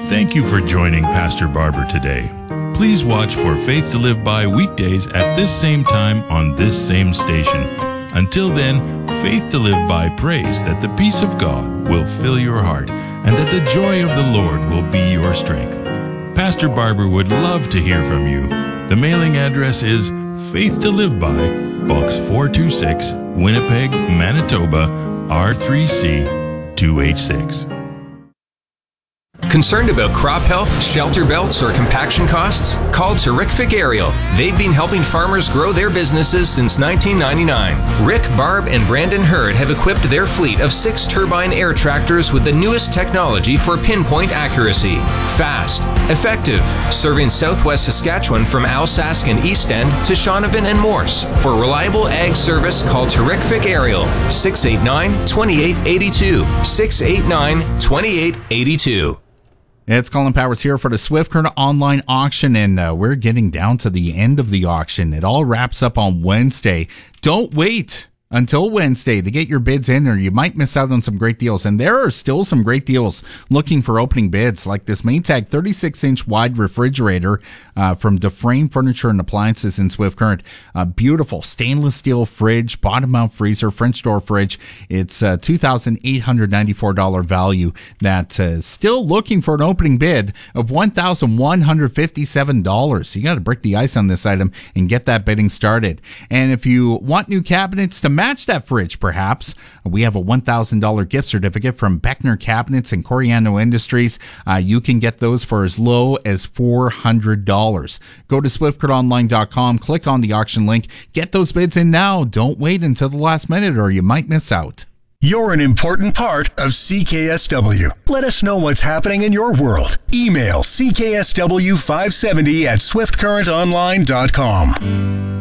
Thank you for joining Pastor Barber today. Please watch for Faith to Live By weekdays at this same time on this same station. Until then, Faith to Live By prays that the peace of God will fill your heart and that the joy of the Lord will be your strength. Pastor Barber would love to hear from you. The mailing address is Faith to Live By, Box 426, Winnipeg, Manitoba, R3C 2H6. Concerned about crop health, shelter belts, or compaction costs? Call Terrific Aerial. They've been helping farmers grow their businesses since 1999. Rick, Barb, and Brandon Hurd have equipped their fleet of 6 turbine air tractors with the newest technology for pinpoint accuracy. Fast, effective, serving southwest Saskatchewan from Alsace and East End to Shaunavon and Morse. For reliable ag service, call Terrific Aerial, 689-2882, 689-2882. It's Colin Powers here for the Swift Current online auction, and we're getting down to the end of the auction. It all wraps up on Wednesday. Don't wait until Wednesday to get your bids in, or you might miss out on some great deals. And there are still some great deals looking for opening bids, like this Maytag 36-inch wide refrigerator from Dufresne Furniture and Appliances in Swift Current. A beautiful stainless steel fridge, bottom-mount freezer, French door fridge. It's a $2,894 value that is still looking for an opening bid of $1,157. You got to break the ice on this item and get that bidding started. And if you want new cabinets to match that fridge, perhaps, we have a $1,000 gift certificate from Beckner Cabinets and Coriano Industries. You can get those for as low as $400. Go to swiftcurrentonline.com, click on the auction link, get those bids in now. Don't wait until the last minute or you might miss out. You're an important part of CKSW. Let us know what's happening in your world. Email cksw570@swiftcurrentonline.com.